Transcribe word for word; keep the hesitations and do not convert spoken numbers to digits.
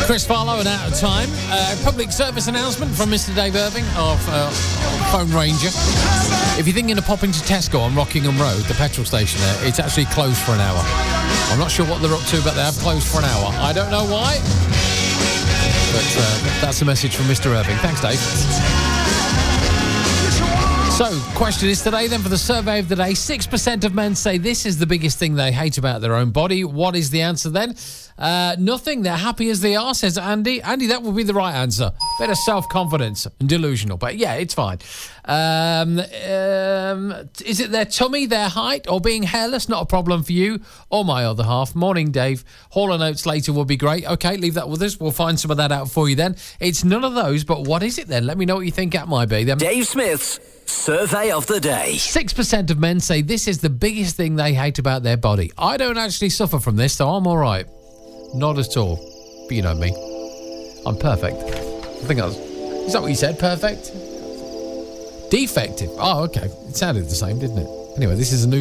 Chris Farlow and Out of Time. Uh, public service announcement from Mister Dave Irving of uh, Phone Ranger. If you're thinking of popping to Tesco on Rockingham Road, the petrol station there, it's actually closed for an hour. I'm not sure what they're up to, but they have closed for an hour. I don't know why, but uh, that's the message from Mister Irving. Thanks, Dave. So, question is today then for the survey of the day. six percent of men say this is the biggest thing they hate about their own body. What is the answer then? Uh, nothing. They're happy as they are, says Andy. Andy, that would be the right answer. Bit of self-confidence and delusional, but yeah, it's fine. Um, um, is it their tummy, their height, or being hairless? Not a problem for you or my other half. Morning, Dave. Hall and Oates later would be great. Okay, leave that with us. We'll find some of that out for you then. It's none of those, but what is it then? Let me know what you think that might be then. Dave Smith's Survey of the Day. six percent of men say this is the biggest thing they hate about their body. I don't actually suffer from this, so I'm all right. Not at all. But you know me. I'm perfect. I think I was... Is that what you said? Perfect? Defective. Oh, okay. It sounded the same, didn't it? Anyway, this is a new...